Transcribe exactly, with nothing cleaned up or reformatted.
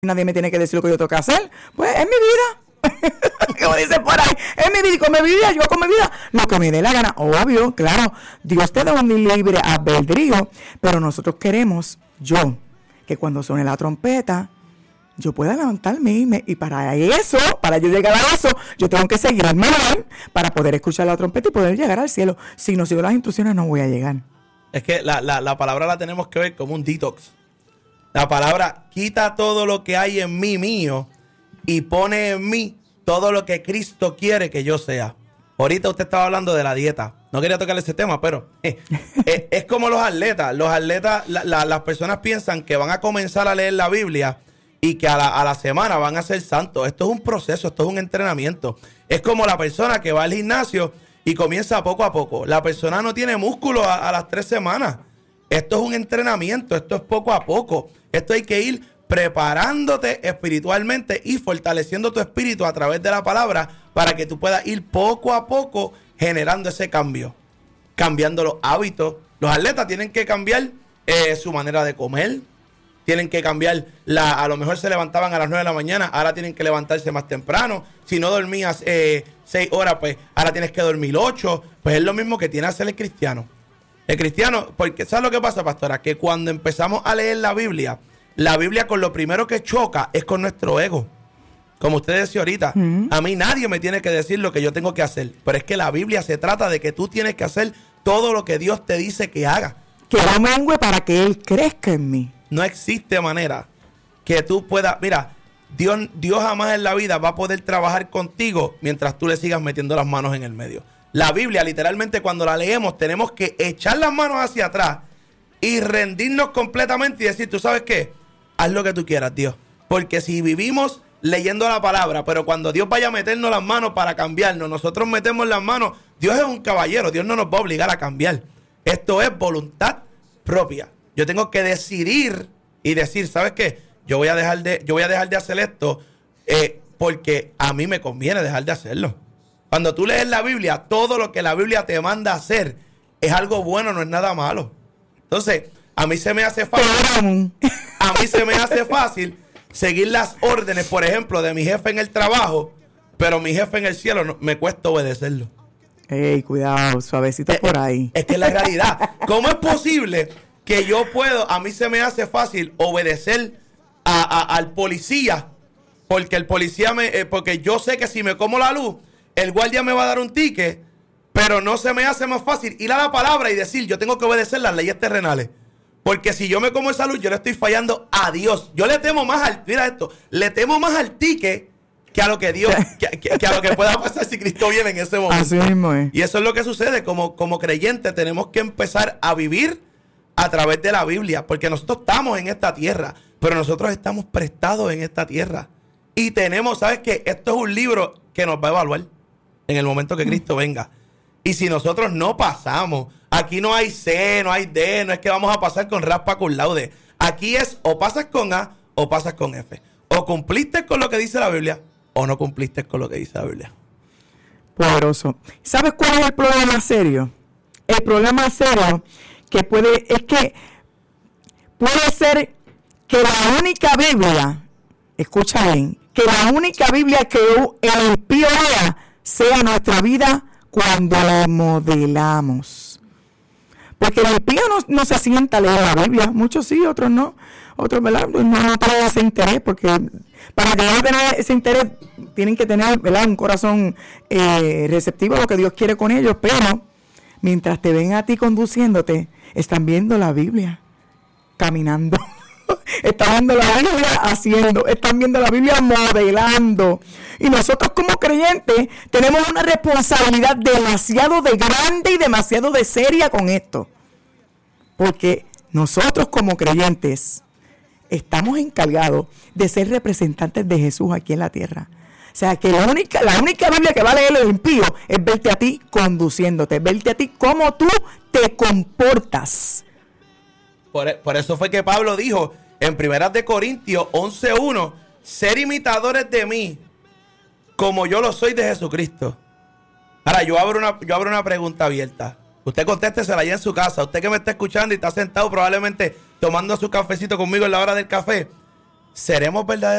nadie me tiene que decir lo que yo tengo que hacer. Pues es mi vida. Como dicen por ahí, es mi vida y con mi vida, yo con mi vida, lo que me dé la gana. Obvio, claro, Dios te da un libre albedrío, pero nosotros queremos, yo, que cuando suene la trompeta, yo pueda levantarme y, me, y para eso, para yo llegar a eso, yo tengo que seguir al manual para poder escuchar la trompeta y poder llegar al cielo. Si no sigo las instrucciones, no voy a llegar. Es que la, la, la palabra la tenemos que ver como un detox. La palabra quita todo lo que hay en mí mío y pone en mí todo lo que Cristo quiere que yo sea. Ahorita usted estaba hablando de la dieta. No quería tocar ese tema, pero eh, eh, es como los atletas. Los atletas, la, la, las personas piensan que van a comenzar a leer la Biblia y que a la, a la semana van a ser santos. Esto es un proceso, esto es un entrenamiento. Es como la persona que va al gimnasio y comienza poco a poco. La persona no tiene músculo a, a las tres semanas. Esto es un entrenamiento, esto es poco a poco. Esto hay que ir preparándote espiritualmente y fortaleciendo tu espíritu a través de la palabra para que tú puedas ir poco a poco generando ese cambio, cambiando los hábitos. Los atletas tienen que cambiar eh, su manera de comer, tienen que cambiar, la, a lo mejor se levantaban a las nueve de la mañana, ahora tienen que levantarse más temprano. Si no dormías eh, seis horas, pues ahora tienes que dormir ocho. Pues es lo mismo que tiene que hacer el cristiano. El cristiano, porque ¿sabes lo que pasa, pastora? Que cuando empezamos a leer la Biblia, la Biblia con lo primero que choca es con nuestro ego. Como usted decía ahorita, uh-huh. A mí nadie me tiene que decir lo que yo tengo que hacer. Pero es que la Biblia se trata de que tú tienes que hacer todo lo que Dios te dice que haga. Que yo mengue para que Él crezca en mí. No existe manera que tú puedas... Mira, Dios, Dios jamás en la vida va a poder trabajar contigo mientras tú le sigas metiendo las manos en el medio. La Biblia, literalmente, cuando la leemos, tenemos que echar las manos hacia atrás y rendirnos completamente y decir, ¿tú sabes qué? Haz lo que tú quieras, Dios. Porque si vivimos leyendo la palabra, pero cuando Dios vaya a meternos las manos para cambiarnos, nosotros metemos las manos, Dios es un caballero, Dios no nos va a obligar a cambiar. Esto es voluntad propia. Yo tengo que decidir y decir, ¿sabes qué? Yo voy a dejar de, yo voy a dejar de hacer esto eh, porque a mí me conviene dejar de hacerlo. Cuando tú lees la Biblia, todo lo que la Biblia te manda a hacer es algo bueno, no es nada malo. Entonces, a mí se me hace fácil, a mí se me hace fácil seguir las órdenes, por ejemplo, de mi jefe en el trabajo, pero mi jefe en el cielo no, me cuesta obedecerlo. Ey, cuidado, suavecito por ahí. Es que es la realidad. ¿Cómo es posible que yo puedo, a mí se me hace fácil obedecer a, a, al policía? Porque el policía me, eh, porque yo sé que si me como la luz, el guardia me va a dar un ticket, pero no se me hace más fácil ir a la palabra y decir, yo tengo que obedecer las leyes terrenales. Porque si yo me como esa luz, yo le estoy fallando a Dios. Yo le temo más al, mira esto, le temo más al ticket que a lo que Dios, que, que, que a lo que pueda pasar si Cristo viene en ese momento. Así mismo es. Y eso es lo que sucede. Como, como creyentes tenemos que empezar a vivir a través de la Biblia. Porque nosotros estamos en esta tierra, pero nosotros estamos prestados en esta tierra. Y tenemos, ¿sabes qué? Esto es un libro que nos va a evaluar en el momento que Cristo venga. Y si nosotros no pasamos, aquí no hay C, no hay D, no es que vamos a pasar con raspa con laude. Aquí es o pasas con A o pasas con F. O cumpliste con lo que dice la Biblia o no cumpliste con lo que dice la Biblia. Poderoso. ¿Sabes cuál es el problema serio? El problema serio que puede, es que puede ser que la única Biblia, escucha bien, que la única Biblia que el impío lea sea nuestra vida cuando la modelamos. Porque el impío no, no se sienta a leer la Biblia. Muchos sí, otros no. Otros, ¿verdad? No, no tienen ese interés, porque para que tener ese interés tienen que tener, ¿verdad?, un corazón eh, receptivo a lo que Dios quiere con ellos. Pero mientras te ven a ti conduciéndote, están viendo la Biblia caminando. Están viendo la Biblia haciendo, están viendo la Biblia modelando. Y nosotros como creyentes tenemos una responsabilidad demasiado de grande y demasiado de seria con esto. Porque nosotros como creyentes estamos encargados de ser representantes de Jesús aquí en la tierra. O sea, que la única, la única Biblia que va a leer el impío es verte a ti conduciéndote, verte a ti cómo tú te comportas. Por, por eso fue que Pablo dijo en Primera de Corintios once uno, ser imitadores de mí como yo lo soy de Jesucristo. Ahora, yo abro una, yo abro una pregunta abierta. Usted contéstesela allá en su casa. Usted que me está escuchando y está sentado probablemente tomando su cafecito conmigo en la hora del café. seremos verdaderos